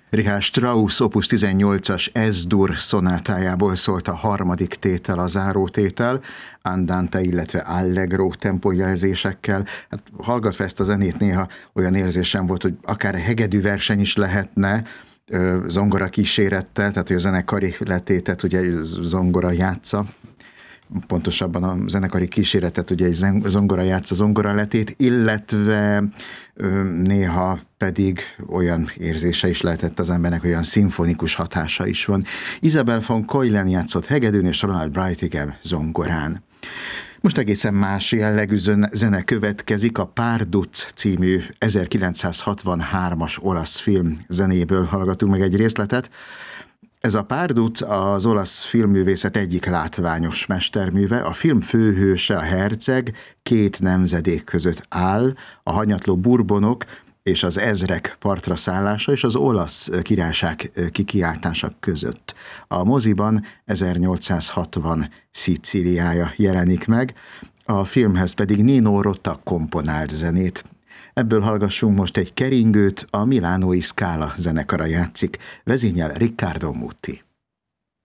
Richard Strauss opus 18-as S-dur szonátájából szólt a harmadik tétel, a zárótétel, andante, illetve allegro tempójelzésekkel. Hát hallgatva ezt a zenét néha olyan érzésem volt, hogy akár hegedű verseny is lehetne, zongora kísérettel, tehát hogy a zenekari letétet ugye zongora játsza, pontosabban a zenekari kíséretet ugye egy zongora játsza, zongora letét, illetve néha pedig olyan érzése is lehetett az embernek, olyan szimfonikus hatása is van. Isabel von Keulen játszott hegedűn, és Ronald Breutigam zongorán. Most egészen más jellegű zene következik, a Párduc című 1963-as olasz film zenéből hallgatunk meg egy részletet. Ez a Párduc az olasz filmművészet egyik látványos mesterműve. A film főhőse, a herceg, két nemzedék között áll, a hanyatló Bourbonok és az ezrek partra szállása és az olasz királyság kikiáltása között. A moziban 1860 Szicíliája jelenik meg, a filmhez pedig Nino Rota komponált zenét. Ebből hallgassunk most egy keringőt, a Milánói Scala zenekara játszik, vezényel Riccardo Muti.